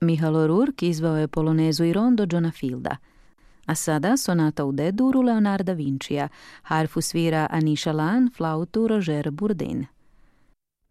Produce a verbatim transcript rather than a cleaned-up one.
Mihail O'Rourke izveo je polonezu i rondo Johna Fielda. A sada sonata u D-duru Leonarda Vincija, harfu svira Anisha Lan, flautu Roger Bourdin.